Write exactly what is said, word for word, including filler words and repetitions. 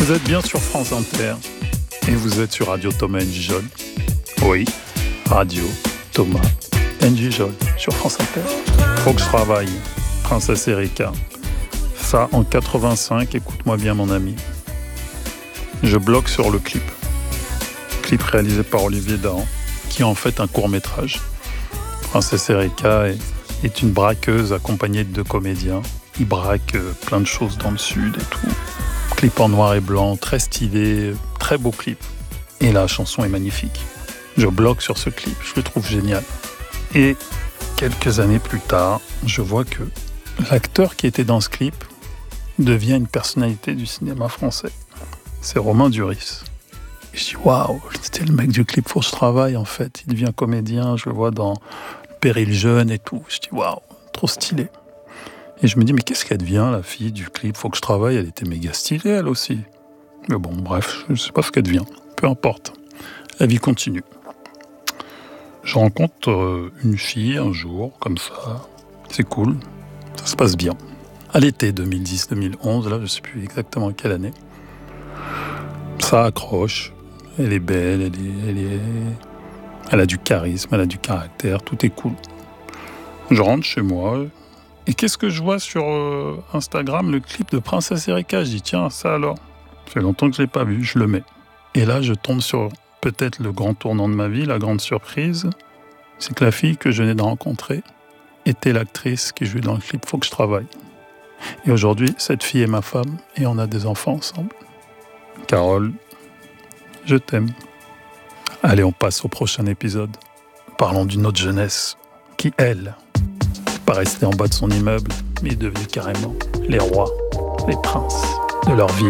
Vous êtes bien sur France Inter et vous êtes sur Radio Thomas N'Gijol. Oui, Radio Thomas N'Gijol sur France Inter. Faut que je travaille, Princesse Erika. Ça en quatre-vingt-cinq, écoute-moi bien mon ami. Je bloque sur le clip. Clip réalisé par Olivier Dahan, qui est en fait un court-métrage. Princesse Erika est, est une braqueuse accompagnée de deux comédiens. Ils braquent plein de choses dans le sud et tout. Clip en noir et blanc, très stylé, très beau clip. Et la chanson est magnifique. Je bloque sur ce clip, je le trouve génial. Et quelques années plus tard, je vois que l'acteur qui était dans ce clip devient une personnalité du cinéma français. C'est Romain Duris. Et je dis waouh, c'était le mec du clip Faut que je travaille en fait. Il devient comédien, je le vois dans Péril jeune et tout. Je dis waouh, trop stylé. Et je me dis, mais qu'est-ce qu'elle devient, la fille du clip Faut que je travaille, elle était méga stylée, elle aussi. Mais bon, bref, je ne sais pas ce qu'elle devient. Peu importe. La vie continue. Je rencontre une fille un jour, comme ça. C'est cool. Ça se passe bien. À l'été deux mille dix deux mille onze, là, je ne sais plus exactement quelle année. Ça accroche. Elle est belle, elle, est, elle, est, elle a du charisme, elle a du caractère, tout est cool. Je rentre chez moi. Et qu'est-ce que je vois sur euh, Instagram, le clip de Princesse Erika. Je dis, tiens, ça alors. Ça fait longtemps que je ne l'ai pas vu, je le mets. Et là, je tombe sur peut-être le grand tournant de ma vie, la grande surprise. C'est que la fille que je venais de rencontrer était l'actrice qui jouait dans le clip Faut que je travaille. Et aujourd'hui, cette fille est ma femme et on a des enfants ensemble. Carole, je t'aime. Allez, on passe au prochain épisode. Parlons d'une autre jeunesse qui, elle, pas resté en bas de son immeuble, mais est devenu carrément les rois, les princes de leur ville.